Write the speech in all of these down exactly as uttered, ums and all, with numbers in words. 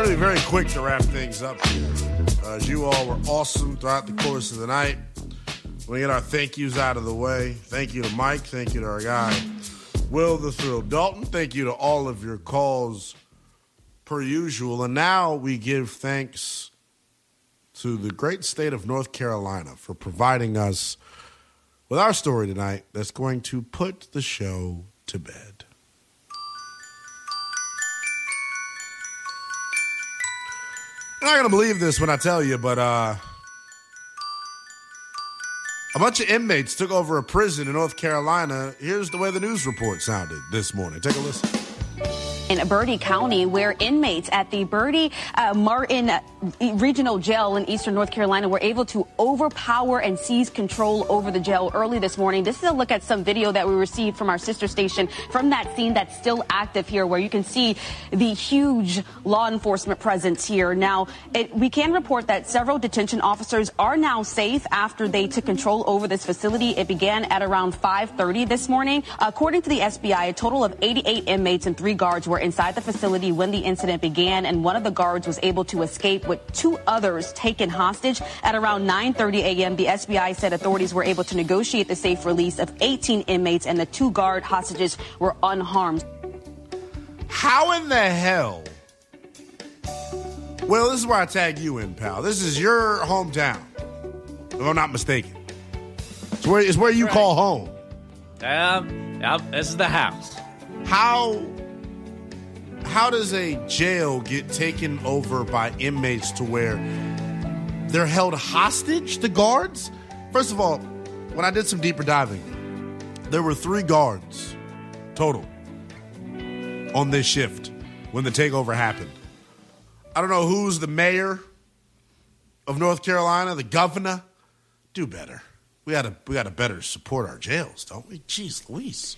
Going to be very quick to wrap things up here. Uh, as you all were awesome throughout the course of the night. We get our thank yous out of the way. Thank you to Mike. Thank you to our guy, Will the Thrill Dalton. Thank you to all of your calls per usual. And now we give thanks to the great state of North Carolina for providing us with our story tonight that's going to put the show to bed. You're not going to believe this when I tell you, but uh, a bunch of inmates took over a prison in North Carolina. Here's the way the news report sounded this morning. Take a listen. In Bertie County, where inmates at the Bertie uh, Martin Regional Jail in eastern North Carolina were able to overpower and seize control over the jail early this morning. This is a look at some video that we received from our sister station from that scene that's still active here, where you can see the huge law enforcement presence here. Now, it, we can report that several detention officers are now safe after they took control over this facility. It began at around five thirty this morning. According to the S B I, a total of eighty-eight inmates and three guards were inside the facility when the incident began, and one of the guards was able to escape with two others taken hostage. At around nine thirty a.m., the S B I said authorities were able to negotiate the safe release of eighteen inmates, and the two guard hostages were unharmed. How in the hell? Well, this is where I tag you in, pal. This is your hometown, if I'm not mistaken. It's where, it's where you right. call home. Um, yeah, this is the house. How... How does a jail get taken over by inmates to where they're held hostage, the guards? First of all, when I did some deeper diving, there were three guards total on this shift when the takeover happened. I don't know who's the mayor of North Carolina, the governor. Do better. We gotta, we gotta better support our jails, don't we? Jeez Louise.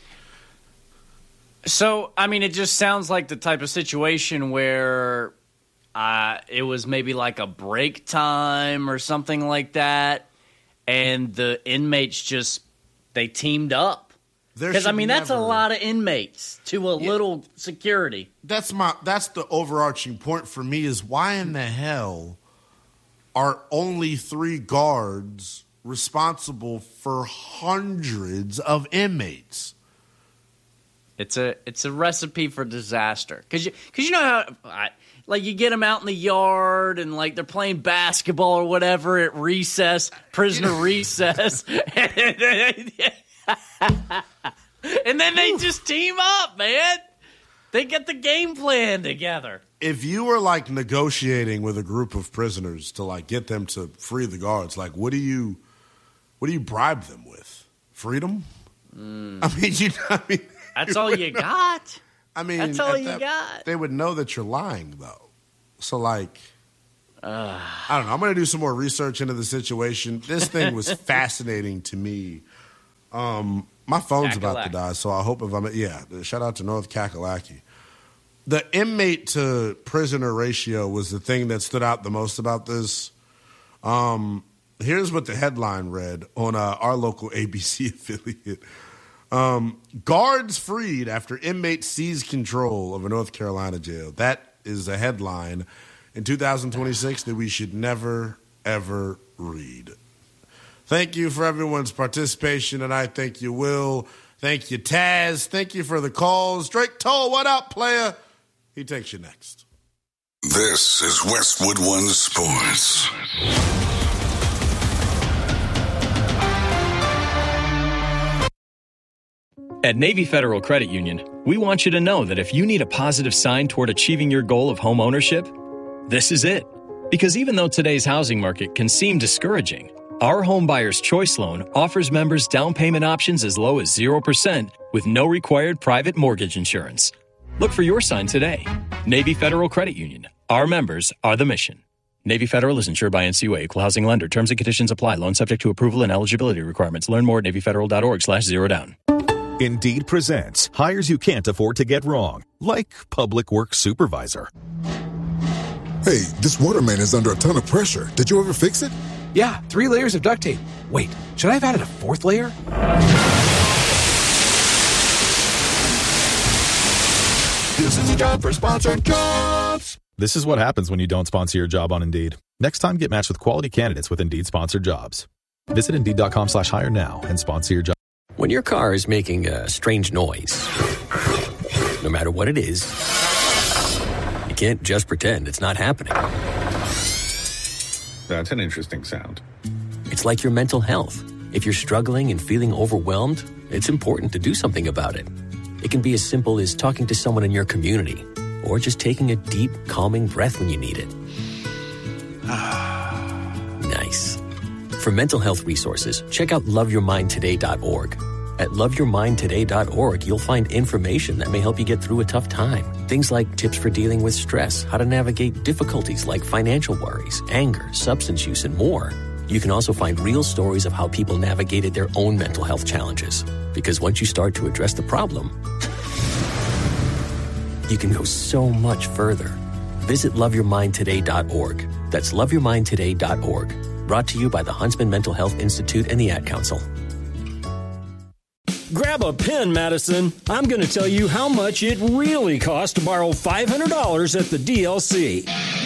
So, I mean, it just sounds like the type of situation where uh, it was maybe like a break time or something like that, and the inmates just, they teamed up. Because, I mean, never, that's a lot of inmates to a yeah, little security. That's my that's the overarching point for me is why in the hell are only three guards responsible for hundreds of inmates? It's a it's a recipe for disaster. Cause you cause you know how I, like you get them out in the yard and like they're playing basketball or whatever at recess, prisoner recess, and then they just team up, man. They get the game plan together. If you were like negotiating with a group of prisoners to like get them to free the guards, like what do you what do you bribe them with? Freedom? Mm. I mean, you know, I mean. That's all you got? I mean, that's all you that, got. They would know that you're lying, though. So, like, uh, I don't know. I'm going to do some more research into the situation. This thing was fascinating to me. Um, my phone's Kakalaki. about to die, so I hope if I'm, yeah, shout out to North Kakalaki. The inmate to prisoner ratio was the thing that stood out the most about this. Um, here's what the headline read on uh, our local A B C affiliate. Um, guards freed after inmates seize control of a North Carolina jail. That is a headline in two thousand twenty-six that we should never, ever read. Thank you for everyone's participation tonight. Thank you, Will. Thank you, Taz. Thank you for the calls. Drake Toll, what up, player? He takes you next. This is Westwood One Sports. At Navy Federal Credit Union, we want you to know that if you need a positive sign toward achieving your goal of home ownership, this is it. Because even though today's housing market can seem discouraging, our Home Buyer's Choice Loan offers members down payment options as low as zero percent with no required private mortgage insurance. Look for your sign today. Navy Federal Credit Union. Our members are the mission. Navy Federal is insured by N C U A, Equal Housing Lender. Terms and conditions apply. Loan subject to approval and eligibility requirements. Learn more at NavyFederal.org slash zero down. Indeed presents hires you can't afford to get wrong, like public works supervisor. Hey, this waterman is under a ton of pressure. Did you ever fix it? Yeah, three layers of duct tape. Wait, should I have added a fourth layer? This is a job for Sponsored Jobs. This is what happens when you don't sponsor your job on Indeed. Next time, get matched with quality candidates with Indeed-sponsored jobs. Visit Indeed.com slash hire now and sponsor your job. When your car is making a strange noise, no matter what it is, you can't just pretend it's not happening. That's an interesting sound. It's like your mental health. If you're struggling and feeling overwhelmed, it's important to do something about it. It can be as simple as talking to someone in your community, or just taking a deep, calming breath when you need it. Nice. For mental health resources, check out love your mind today dot org. At love your mind today dot org, you'll find information that may help you get through a tough time. Things like tips for dealing with stress, how to navigate difficulties like financial worries, anger, substance use, and more. You can also find real stories of how people navigated their own mental health challenges. Because once you start to address the problem, you can go so much further. Visit love your mind today dot org. That's love your mind today dot org. Brought to you by the Huntsman Mental Health Institute and the Ad Council. Grab a pen, Madison. I'm going to tell you how much it really costs to borrow five hundred dollars at the D L C.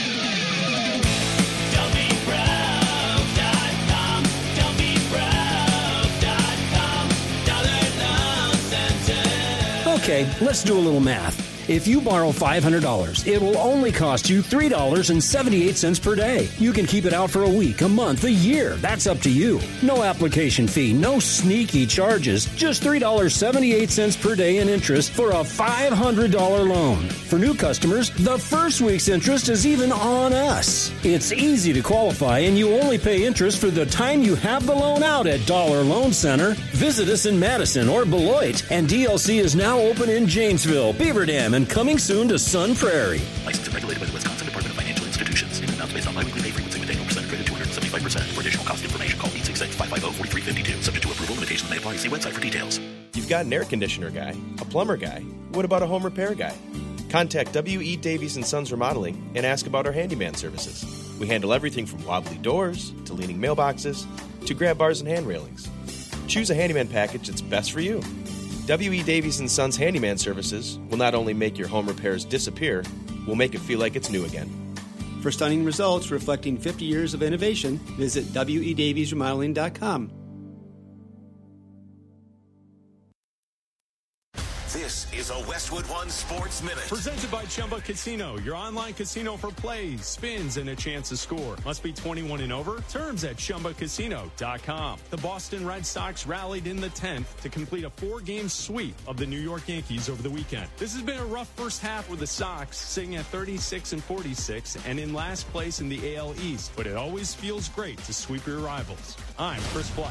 Okay, let's do a little math. If you borrow five hundred dollars, it will only cost you three dollars and seventy-eight cents per day. You can keep it out for a week, a month, a year. That's up to you. No application fee, no sneaky charges. Just three dollars and seventy-eight cents per day in interest for a five hundred dollars loan. For new customers, the first week's interest is even on us. It's easy to qualify, and you only pay interest for the time you have the loan out at Dollar Loan Center. Visit us in Madison or Beloit, and D L C is now open in Janesville, Beaver Dam, and coming soon to Sun Prairie. Licensed and regulated by the Wisconsin Department of Financial Institutions. In amounts based on biweekly pay frequency with annual percent credit two hundred seventy-five percent. For additional cost information, call eight six six, five five zero, four three five two. Subject to approval, limitations may apply. See website for details. You've got an air conditioner guy, a plumber guy. What about a home repair guy? Contact W E. Davies and Sons Remodeling and ask about our handyman services. We handle everything from wobbly doors to leaning mailboxes to grab bars and hand railings. Choose a handyman package that's best for you. W E. Davies and Sons Handyman Services will not only make your home repairs disappear, we'll make it feel like it's new again. For stunning results reflecting fifty years of innovation, visit W E Davies Remodeling dot com. This is a Westwood One Sports Minute. Presented by Chumba Casino, your online casino for plays, spins, and a chance to score. Must be twenty-one and over. Terms at Chumba Casino dot com. The Boston Red Sox rallied in the tenth to complete a four-game sweep of the New York Yankees over the weekend. This has been a rough first half with the Sox sitting at thirty-six and forty-six and in last place in the A L East. But it always feels great to sweep your rivals. I'm Chris Black.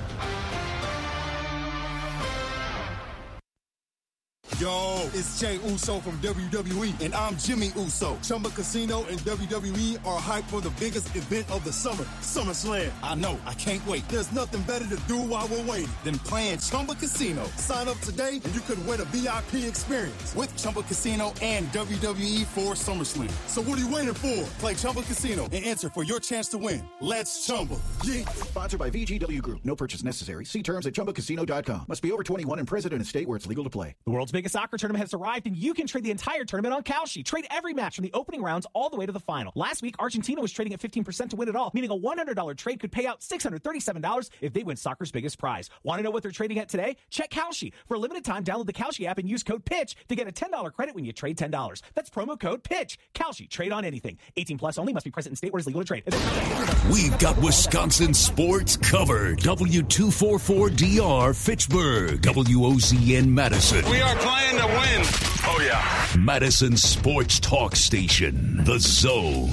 Yo, it's Jey Uso from W W E, and I'm Jimmy Uso. Chumba Casino and W W E are hyped for the biggest event of the summer, SummerSlam. I know, I can't wait. There's nothing better to do while we're waiting than playing Chumba Casino. Sign up today, and you could win a V I P experience with Chumba Casino and W W E for SummerSlam. So what are you waiting for? Play Chumba Casino and enter for your chance to win. Let's Chumba. Yeah. Sponsored by V G W Group. No purchase necessary. See terms at Chumba Casino dot com. Must be over twenty-one and present in a state where it's legal to play. The world's biggest soccer tournament has arrived, and you can trade the entire tournament on Kalshi. Trade every match from the opening rounds all the way to the final. Last week, Argentina was trading at fifteen percent to win it all, meaning a one hundred dollars trade could pay out six hundred thirty-seven dollars if they win soccer's biggest prize. Want to know what they're trading at today? Check Kalshi. For a limited time, download the Kalshi app and use code PITCH to get a ten dollars credit when you trade ten dollars. That's promo code PITCH. Kalshi. Trade on anything. eighteen plus only. Must be present in state where it's legal to trade. We've got Wisconsin sports covered. W two forty-four D R Fitchburg. W O Z N Madison. We are playing to win. Oh, yeah. Madison Sports Talk Station. The Zone.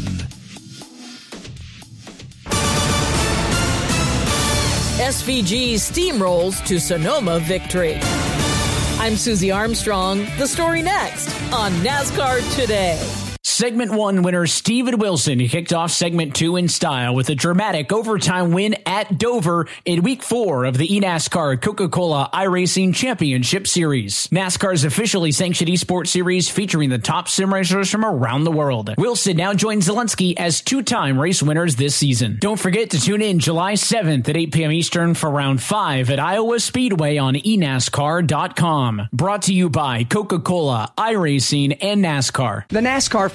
S V G steamrolls to Sonoma victory. I'm Susie Armstrong. The story next on NASCAR Today. Segment one winner Steven Wilson kicked off segment two in style with a dramatic overtime win at Dover in week four of the eNASCAR Coca-Cola iRacing Championship Series. NASCAR's officially sanctioned esports series featuring the top sim racers from around the world. Wilson now joins Zelensky as two-time race winners this season. Don't forget to tune in July seventh at eight p.m. Eastern for round five at Iowa Speedway on e NASCAR dot com. Brought to you by Coca-Cola, iRacing, and NASCAR. The NASCAR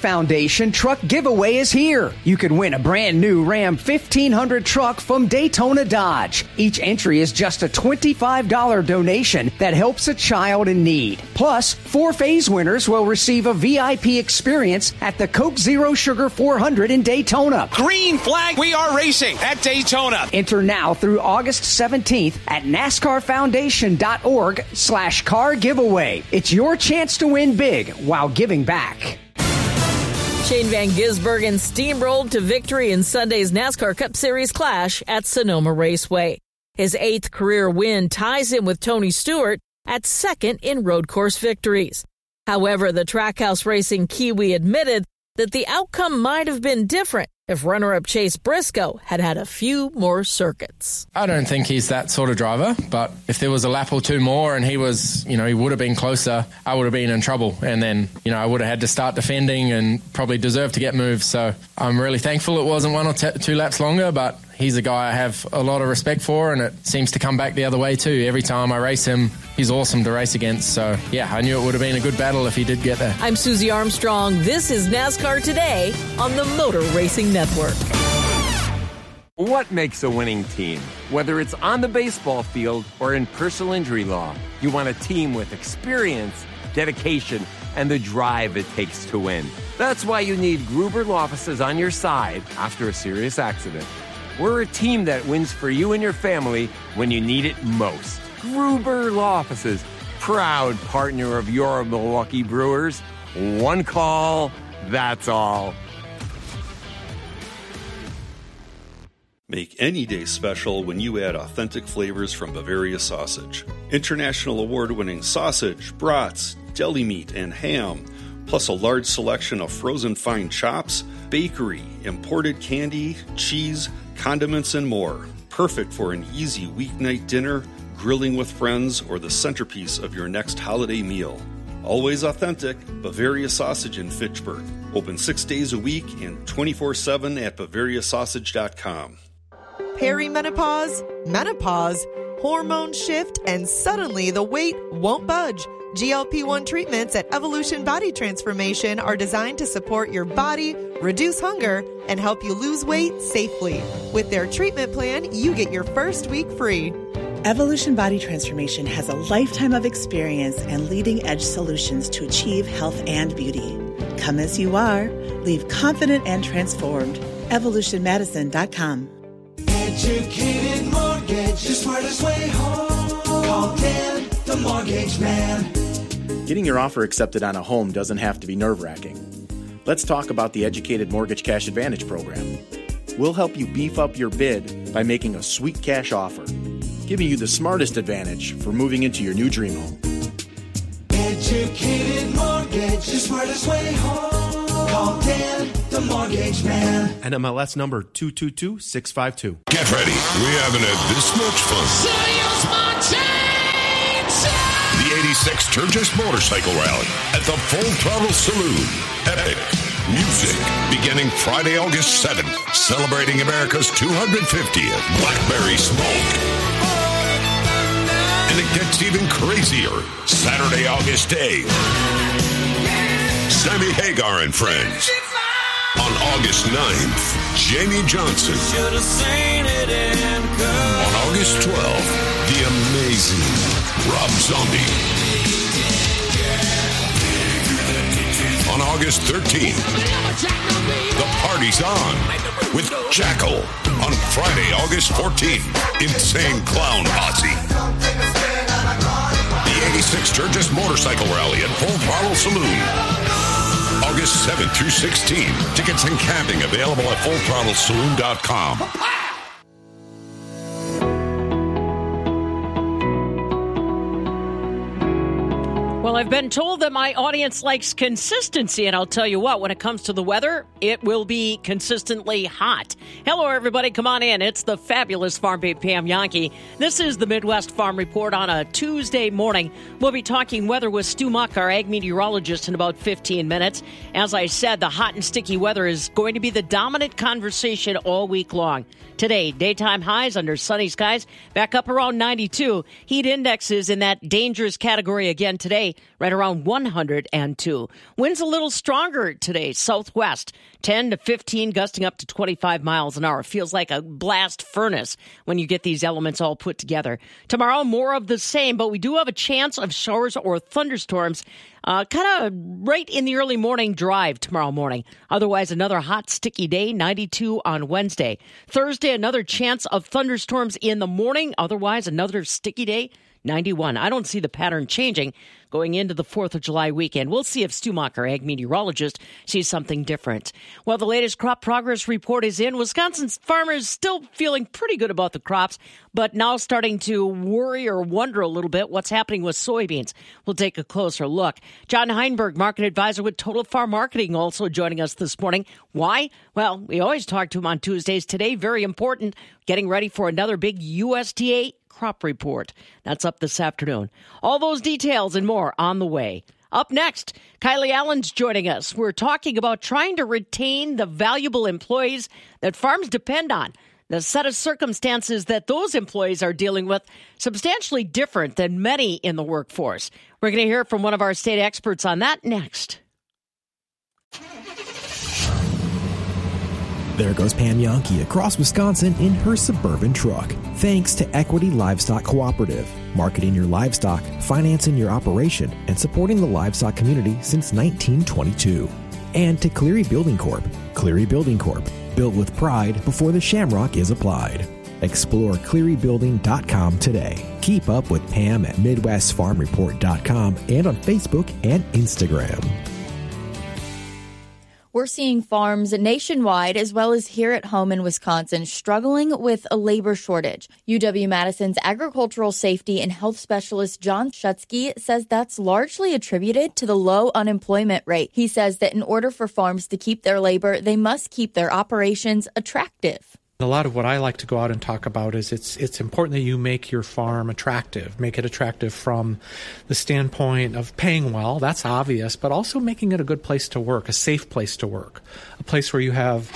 Foundation truck giveaway is here. You can win a brand new Ram fifteen hundred truck from Daytona Dodge. Each entry is just a twenty-five dollars donation that helps a child in need. Plus, four phase winners will receive a V I P experience at the Coke Zero Sugar four hundred in Daytona. Green flag, we are racing at Daytona. Enter now through August seventeenth at NASCARFoundation.org slash car giveaway. It's your chance to win big while giving back. Shane Van Gisbergen steamrolled to victory in Sunday's NASCAR Cup Series clash at Sonoma Raceway. His eighth career win ties him with Tony Stewart at second in road course victories. However, the Trackhouse Racing Kiwi admitted that the outcome might have been different if runner-up Chase Briscoe had had a few more circuits. I don't think he's that sort of driver, but if there was a lap or two more and he was, you know, he would have been closer, I would have been in trouble. And then, you know, I would have had to start defending and probably deserved to get moved. So I'm really thankful it wasn't one or t- two laps longer, but he's a guy I have a lot of respect for, and it seems to come back the other way too. Every time I race him, he's awesome to race against. So, yeah, I knew it would have been a good battle if he did get there. I'm Susie Armstrong. This is NASCAR Today on the Motor Racing Network. What makes a winning team? Whether it's on the baseball field or in personal injury law, you want a team with experience, dedication, and the drive it takes to win. That's why you need Gruber Law Offices on your side after a serious accident. We're a team that wins for you and your family when you need it most. Gruber Law Offices, proud partner of your Milwaukee Brewers. One call, that's all. Make any day special when you add authentic flavors from Bavaria Sausage. International award-winning sausage, brats, deli meat, and ham, plus a large selection of frozen fine chops, bakery, imported candy, cheese, condiments, and more. Perfect for an easy weeknight dinner, grilling with friends, or the centerpiece of your next holiday meal. Always authentic, Bavaria Sausage in Fitchburg. Open six days a week and twenty-four seven at Bavaria Sausage dot com. Perimenopause, menopause, hormone shift, and suddenly the weight won't budge. G L P one treatments at Evolution Body Transformation are designed to support your body, reduce hunger, and help you lose weight safely. With their treatment plan, you get your first week free. Evolution Body Transformation has a lifetime of experience and leading-edge solutions to achieve health and beauty. Come as you are. Leave confident and transformed. evolution medicine dot com. Educated Mortgage, the smartest way home. Call Dan, the Mortgage Man. Getting your offer accepted on a home doesn't have to be nerve-wracking. Let's talk about the Educated Mortgage Cash Advantage program. We'll help you beef up your bid by making a sweet cash offer, giving you the smartest advantage for moving into your new dream home. Educated Mortgage, the smartest way home. Call Dan, the Mortgage Man. N M L S number two two two six five two. Get ready. We haven't had this much fun. The eighty-six Sturgis Motorcycle Rally at the Full Throttle Saloon. Epic music beginning Friday, August seventh. Celebrating America's two hundred fiftieth Blackberry Smoke. And it gets even crazier. Saturday, August eighth. Sammy Hagar and Friends. On August ninth, Jamie Johnson. On August twelfth, the amazing Rob Zombie. On August thirteenth, the party's on with Jackal. On Friday, August fourteenth, Insane Clown Posse. The eighty-six Sturgis Motorcycle Rally at Full Throttle Saloon. August seventh through sixteenth. Tickets and camping available at full throttle saloon dot com. Well, I've been told that my audience likes consistency, and I'll tell you what, when it comes to the weather, it will be consistently hot. Hello, everybody. Come on in. It's the fabulous Farm Babe Pam Yankee. This is the Midwest Farm Report on a Tuesday morning. We'll be talking weather with Stu Muck, our ag meteorologist, in about fifteen minutes. As I said, the hot and sticky weather is going to be the dominant conversation all week long. Today, daytime highs under sunny skies, back up around ninety-two. Heat indexes in that dangerous category again today. right around one hundred two. Winds a little stronger today, southwest, ten to fifteen, gusting up to twenty-five miles an hour. Feels like a blast furnace when you get these elements all put together. Tomorrow, more of the same, but we do have a chance of showers or thunderstorms uh, kind of right in the early morning drive tomorrow morning. Otherwise, another hot, sticky day, ninety-two on Wednesday. Thursday, another chance of thunderstorms in the morning. Otherwise, another sticky day, ninety-one. I don't see the pattern changing going into the fourth of July weekend. We'll see if Stu Macher, ag meteorologist, sees something different. Well, the latest crop progress report is in. Wisconsin's farmers still feeling pretty good about the crops, but now starting to worry or wonder a little bit what's happening with soybeans. We'll take a closer look. John Heinberg, market advisor with Total Farm Marketing, also joining us this morning. Why? Well, we always talk to him on Tuesdays. Today, very important, getting ready for another big U S D A crop report. That's up this afternoon. All those details and more on the way. Up next, Kylie Allen's joining us. We're talking about trying to retain the valuable employees that farms depend on. The set of circumstances that those employees are dealing with substantially different than many in the workforce. We're going to hear from one of our state experts on that next. There goes Pam Yankee across Wisconsin in her Suburban truck. Thanks to Equity Livestock Cooperative, marketing your livestock, financing your operation, and supporting the livestock community since nineteen twenty-two. And to Cleary Building Corp. Cleary Building Corp. Built with pride before the shamrock is applied. Explore cleary building dot com today. Keep up with Pam at midwest farm report dot com and on Facebook and Instagram. We're seeing farms nationwide as well as here at home in Wisconsin struggling with a labor shortage. U W-Madison's agricultural safety and health specialist John Shutsky says that's largely attributed to the low unemployment rate. He says that in order for farms to keep their labor, they must keep their operations attractive. A lot of what I like to go out and talk about is it's it's important that you make your farm attractive, make it attractive from the standpoint of paying well, that's obvious, but also making it a good place to work, a safe place to work, a place where you have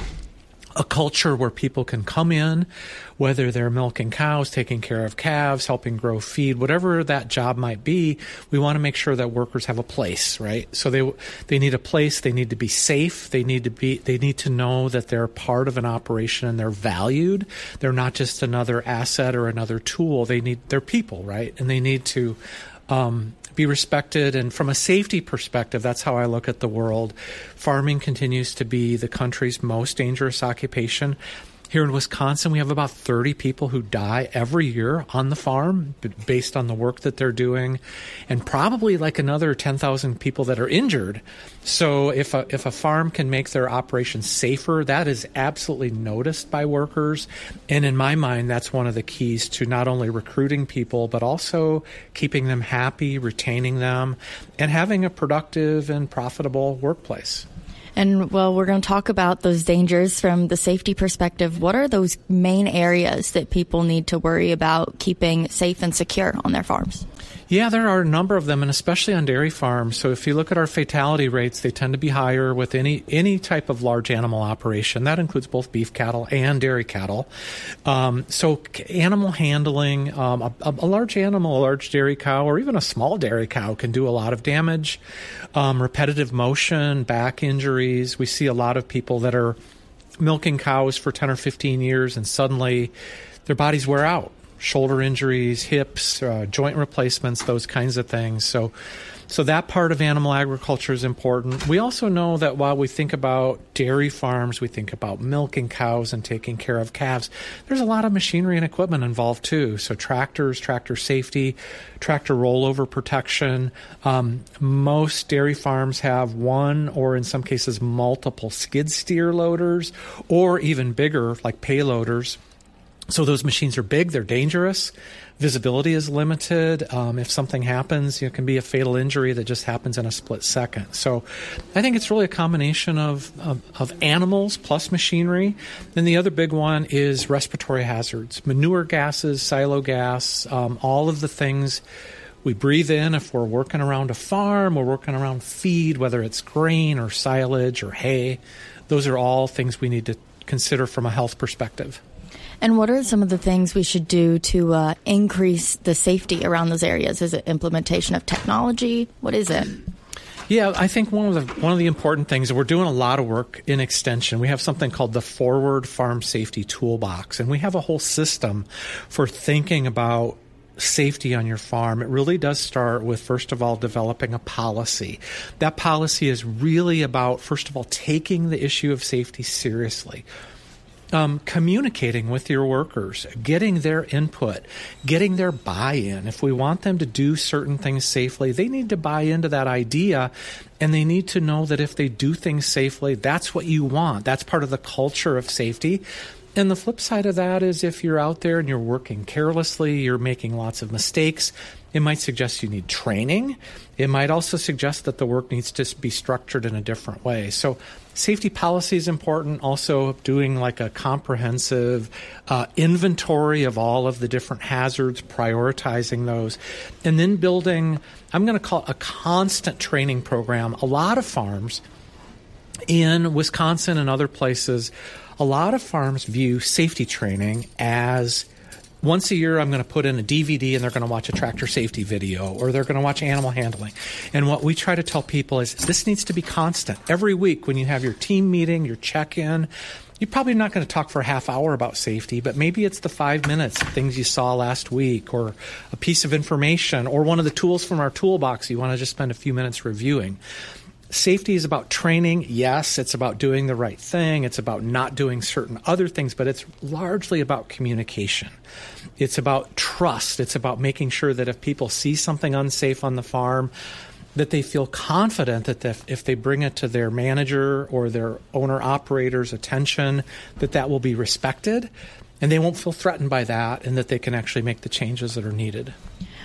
a culture where people can come in, whether they're milking cows, taking care of calves, helping grow feed, whatever that job might be. We want to make sure that workers have a place, right? So they they need a place. They need to be safe. They need to be. They need to know that they're part of an operation and they're valued. They're not just another asset or another tool. They need. They're people, right? And they need to Um, be respected. And from a safety perspective, that's how I look at the world. Farming continues to be the country's most dangerous occupation. Here in Wisconsin, we have about thirty people who die every year on the farm based on the work that they're doing, and probably like another ten thousand people that are injured. So if a, if a farm can make their operations safer, that is absolutely noticed by workers. And in my mind, that's one of the keys to not only recruiting people, but also keeping them happy, retaining them, and having a productive and profitable workplace. And, well, we're going to talk about those dangers from the safety perspective. What are those main areas that people need to worry about keeping safe and secure on their farms? Yeah, there are a number of them, and especially on dairy farms. So if you look at our fatality rates, they tend to be higher with any any type of large animal operation. That includes both beef cattle and dairy cattle. Um, so animal handling, um, a, a large animal, a large dairy cow, or even a small dairy cow can do a lot of damage. Um, repetitive motion, back injuries. We see a lot of people that are milking cows for ten or fifteen years, and suddenly their bodies wear out. Shoulder injuries, hips, uh, joint replacements, those kinds of things. So so that part of animal agriculture is important. We also know that while we think about dairy farms, we think about milking cows and taking care of calves, there's a lot of machinery and equipment involved too. So tractors, tractor safety, tractor rollover protection. Um, most dairy farms have one or in some cases multiple skid steer loaders, or even bigger like payloaders. So those machines are big, they're dangerous, visibility is limited. Um, if something happens, you know, it can be a fatal injury that just happens in a split second. So I think it's really a combination of, of, of animals plus machinery. Then the other big one is respiratory hazards, manure gases, silo gas, um, all of the things we breathe in if we're working around a farm, we're working around feed, whether it's grain or silage or hay. Those are all things we need to consider from a health perspective. And what are some of the things we should do to uh, increase the safety around those areas? Is it implementation of technology? What is it? Yeah, I think one of the one of the important things, we're doing a lot of work in Extension. We have something called the Forward Farm Safety Toolbox, and we have a whole system for thinking about safety on your farm. It really does start with, first of all, developing a policy. That policy is really about, first of all, taking the issue of safety seriously. Um, communicating with your workers, getting their input, getting their buy-in. If we want them to do certain things safely, they need to buy into that idea, and they need to know that if they do things safely, that's what you want. That's part of the culture of safety. And the flip side of that is if you're out there and you're working carelessly, you're making lots of mistakes, it might suggest you need training. It might also suggest that the work needs to be structured in a different way. So safety policy is important. Also doing like a comprehensive uh, inventory of all of the different hazards, prioritizing those, and then building, I'm going to call it a constant training program. A lot of farms in Wisconsin and other places, a lot of farms view safety training as once a year I'm going to put in a D V D and they're going to watch a tractor safety video, or they're going to watch animal handling. And what we try to tell people is this needs to be constant. Every week when you have your team meeting, your check-in, you're probably not going to talk for a half hour about safety, but maybe it's the five minutes of things you saw last week, or a piece of information, or one of the tools from our toolbox you want to just spend a few minutes reviewing. Safety is about training. Yes, it's about doing the right thing. It's about not doing certain other things, but it's largely about communication. It's about trust. It's about making sure that if people see something unsafe on the farm, that they feel confident that if they bring it to their manager or their owner-operator's attention, that that will be respected, and they won't feel threatened by that, and that they can actually make the changes that are needed.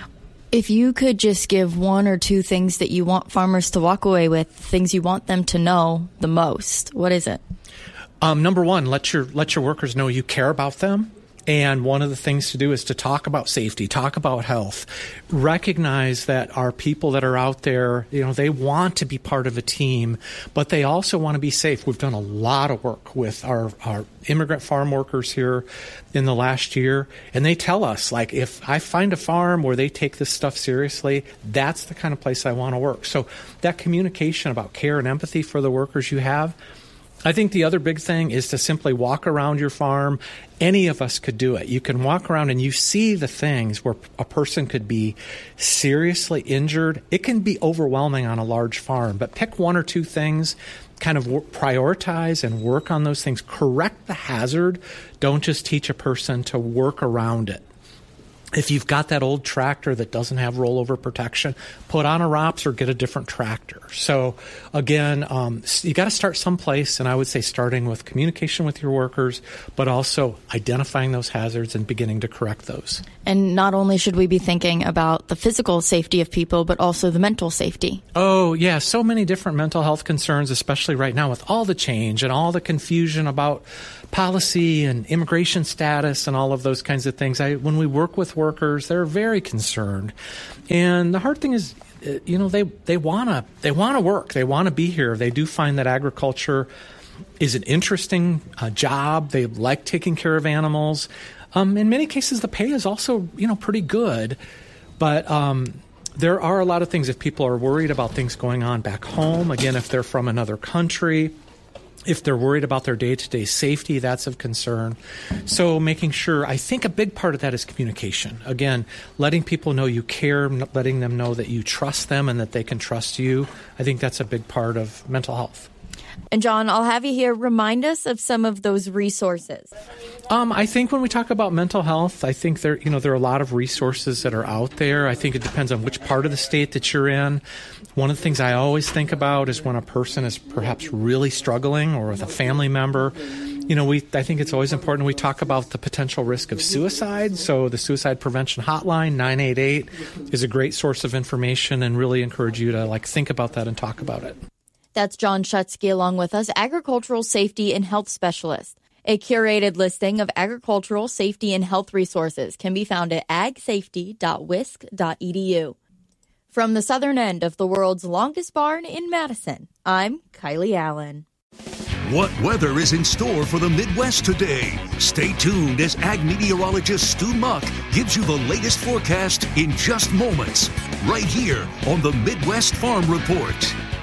If you could just give one or two things that you want farmers to walk away with, things you want them to know the most, what is it? Um, number one, let your let your workers know you care about them. And one of the things to do is to talk about safety, talk about health, recognize that our people that are out there, you know, they want to be part of a team, but they also want to be safe. We've done a lot of work with our, our immigrant farm workers here in the last year, and they tell us, like, if I find a farm where they take this stuff seriously, that's the kind of place I want to work. So that communication about care and empathy for the workers you have. I think the other big thing is to simply walk around your farm. Any of us could do it. You can walk around and you see the things where a person could be seriously injured. It can be overwhelming on a large farm, but pick one or two things, kind of prioritize and work on those things. Correct the hazard. Don't just teach a person to work around it. If you've got that old tractor that doesn't have rollover protection, put on a R O P S or get a different tractor. So again, um, you got to start someplace, and I would say starting with communication with your workers, but also identifying those hazards and beginning to correct those. And not only should we be thinking about the physical safety of people, but also the mental safety. Oh, yeah, so many different mental health concerns, especially right now with all the change and all the confusion about policy and immigration status and all of those kinds of things. I, when we work with workers, they're very concerned. And the hard thing is, you know, they, they want to they want to work. They want to be here. They do find that agriculture is an interesting uh, job. They like taking care of animals. Um, in many cases, the pay is also, you know, pretty good. But um, there are a lot of things if people are worried about things going on back home. Again, if they're from another country, if they're worried about their day-to-day safety, that's of concern. So making sure, I think a big part of that is communication. Again, letting people know you care, letting them know that you trust them and that they can trust you. I think that's a big part of mental health. And John, I'll have you here. Remind us of some of those resources. Um, I think when we talk about mental health, I think there, you know, there are a lot of resources that are out there. I think it depends on which part of the state that you're in. One of the things I always think about is when a person is perhaps really struggling, or with a family member. You know, we I think it's always important we talk about the potential risk of suicide. So the Suicide Prevention Hotline, nine eight eight, is a great source of information, and really encourage you to like think about that and talk about it. That's John Schutzke along with us, Agricultural Safety and Health Specialist. A curated listing of agricultural safety and health resources can be found at ag safety dot wisc dot e d u. From the southern end of the world's longest barn in Madison, I'm Kylie Allen. What weather is in store for the Midwest today? Stay tuned as ag meteorologist Stu Muck gives you the latest forecast in just moments, right here on the Midwest Farm Report.